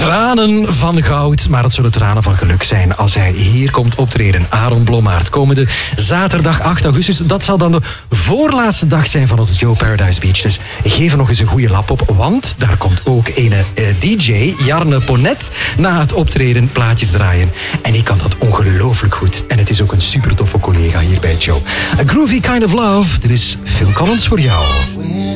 Tranen van goud, maar het zullen tranen van geluk zijn als hij hier komt optreden. Aaron Blommaert, komende zaterdag 8 augustus. Dat zal dan de voorlaatste dag zijn van onze Joe Paradise Beach. Dus geef er nog eens een goede lap op, want daar komt ook een DJ, Jarne Ponet, na het optreden plaatjes draaien. En ik kan dat ongelooflijk goed. En het is ook een super toffe collega hier bij Joe. A Groovy Kind of Love, er is Phil Collins voor jou.